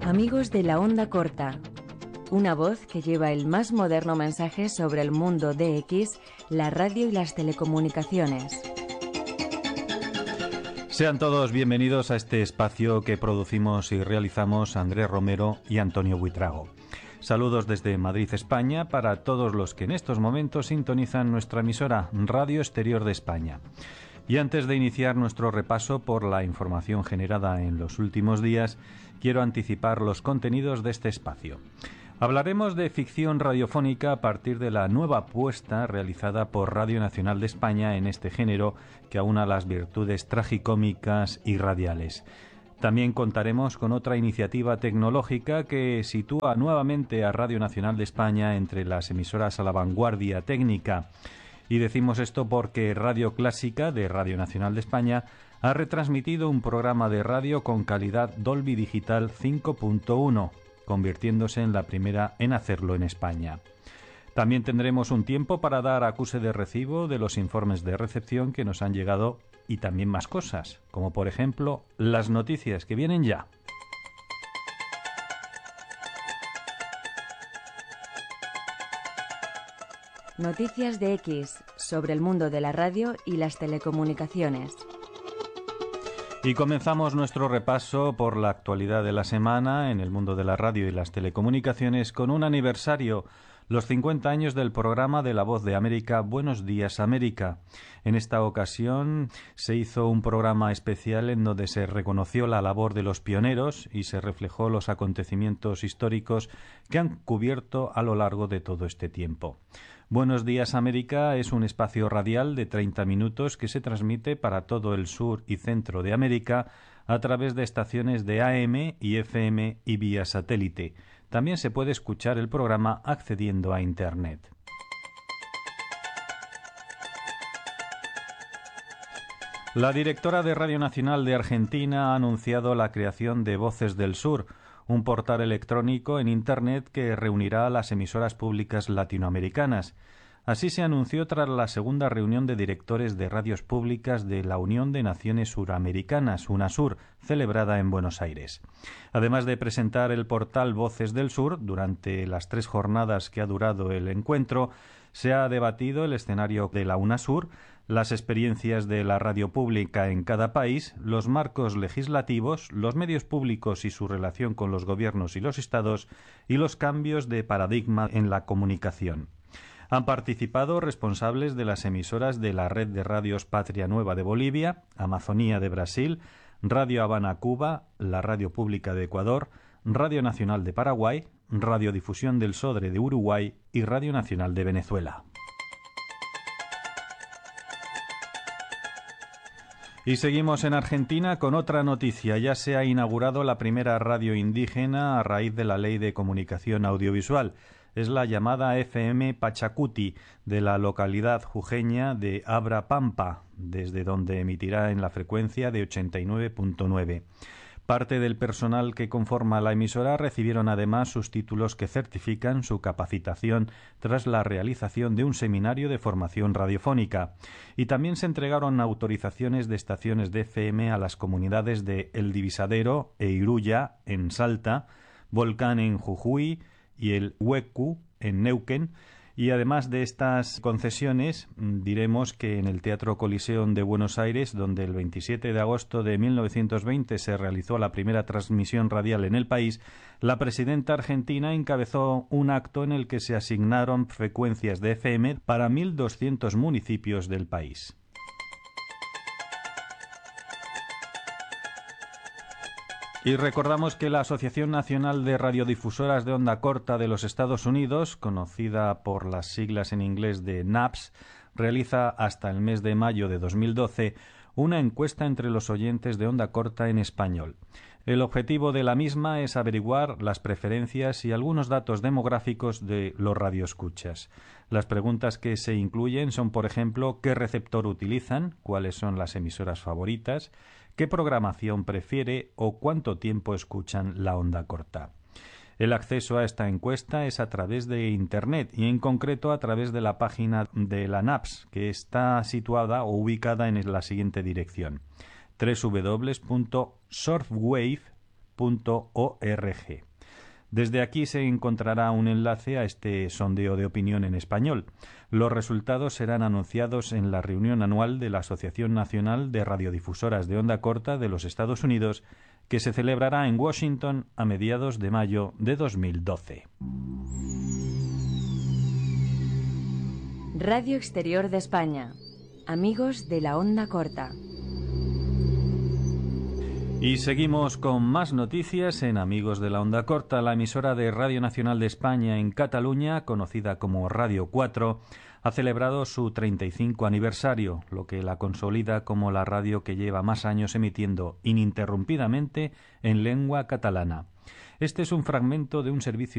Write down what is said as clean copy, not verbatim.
Amigos de la onda corta, una voz que lleva el más moderno mensaje sobre el mundo DX, la radio y las telecomunicaciones. Sean todos bienvenidos a este espacio que producimos y realizamos Andrés Romero y Antonio Buitrago. Saludos desde Madrid, España, para todos los que en estos momentos sintonizan nuestra emisora Radio Exterior de España. Y antes de iniciar nuestro repaso por la información generada en los últimos días, quiero anticipar los contenidos de este espacio. Hablaremos de ficción radiofónica a partir de la nueva apuesta realizada por Radio Nacional de España en este género que aúna las virtudes tragicómicas y radiales. También contaremos con otra iniciativa tecnológica que sitúa nuevamente a Radio Nacional de España entre las emisoras a la vanguardia técnica. Y decimos esto porque Radio Clásica de Radio Nacional de España ha retransmitido un programa de radio con calidad Dolby Digital 5.1, convirtiéndose en la primera en hacerlo en España. También tendremos un tiempo para dar acuse de recibo de los informes de recepción que nos han llegado y también más cosas, como por ejemplo las noticias que vienen ya. Noticias de X sobre el mundo de la radio y las telecomunicaciones. Y comenzamos nuestro repaso por la actualidad de la semana en el mundo de la radio y las telecomunicaciones con un aniversario, los 50 años del programa de La Voz de América, Buenos Días América. En esta ocasión se hizo un programa especial en donde se reconoció la labor de los pioneros y se reflejó los acontecimientos históricos que han cubierto a lo largo de todo este tiempo. Buenos Días América es un espacio radial de 30 minutos que se transmite para todo el sur y centro de América a través de estaciones de AM y FM y vía satélite. También se puede escuchar el programa accediendo a Internet. La directora de Radio Nacional de Argentina ha anunciado la creación de Voces del Sur, un portal electrónico en Internet que reunirá a las emisoras públicas latinoamericanas. Así se anunció tras la segunda reunión de directores de radios públicas de la Unión de Naciones Suramericanas, UNASUR, celebrada en Buenos Aires. Además de presentar el portal Voces del Sur, durante las 3 jornadas que ha durado el encuentro, se ha debatido el escenario de la UNASUR, las experiencias de la radio pública en cada país, los marcos legislativos, los medios públicos y su relación con los gobiernos y los estados, y los cambios de paradigma en la comunicación. Han participado responsables de las emisoras de la Red de Radios Patria Nueva de Bolivia, Amazonía de Brasil, Radio Habana Cuba, la Radio Pública de Ecuador, Radio Nacional de Paraguay, Radiodifusión del Sodre de Uruguay y Radio Nacional de Venezuela. Y seguimos en Argentina con otra noticia. Ya se ha inaugurado la primera radio indígena a raíz de la Ley de Comunicación Audiovisual. Es la llamada FM Pachacuti de la localidad jujeña de Abra Pampa, desde donde emitirá en la frecuencia de 89.9. Parte del personal que conforma la emisora recibieron además sus títulos que certifican su capacitación tras la realización de un seminario de formación radiofónica. Y también se entregaron autorizaciones de estaciones de FM a las comunidades de El Divisadero e Iruya en Salta, Volcán en Jujuy y el Huecu en Neuquén. Y además de estas concesiones, diremos que en el Teatro Coliseum de Buenos Aires, donde el 27 de agosto de 1920 se realizó la primera transmisión radial en el país, la presidenta argentina encabezó un acto en el que se asignaron frecuencias de FM para 1.200 municipios del país. Y recordamos que la Asociación Nacional de Radiodifusoras de Onda Corta de los Estados Unidos, conocida por las siglas en inglés de NAPS, realiza hasta el mes de mayo de 2012 una encuesta entre los oyentes de onda corta en español. El objetivo de la misma es averiguar las preferencias y algunos datos demográficos de los radioescuchas. Las preguntas que se incluyen son, por ejemplo, ¿qué receptor utilizan?, cuáles son las emisoras favoritas, qué programación prefiere o cuánto tiempo escuchan la onda corta. El acceso a esta encuesta es a través de Internet y en concreto a través de la página de la NAPS, que está situada o ubicada en la siguiente dirección: www.surfwave.org. Desde aquí se encontrará un enlace a este sondeo de opinión en español. Los resultados serán anunciados en la reunión anual de la Asociación Nacional de Radiodifusoras de Onda Corta de los Estados Unidos, que se celebrará en Washington a mediados de mayo de 2012. Radio Exterior de España. Amigos de la Onda Corta. Y seguimos con más noticias en Amigos de la Onda Corta. La emisora de Radio Nacional de España en Cataluña, conocida como Radio 4, ha celebrado su 35 aniversario, lo que la consolida como la radio que lleva más años emitiendo ininterrumpidamente en lengua catalana. Este es un fragmento de un servicio